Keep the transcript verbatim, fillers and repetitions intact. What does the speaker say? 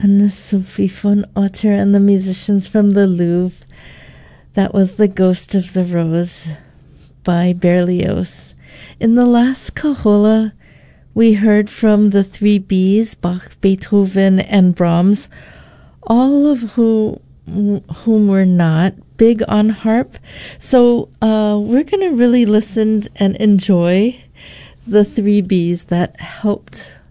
Anna Sophie von Otter and the musicians from the Louvre. That was The Ghost of the Rose by Berlioz. In the last Cajola, we heard from the three Bs, Bach, Beethoven, and Brahms, all of who, whom were not big on harp. So uh, we're going to really listen and enjoy the three Bs that helped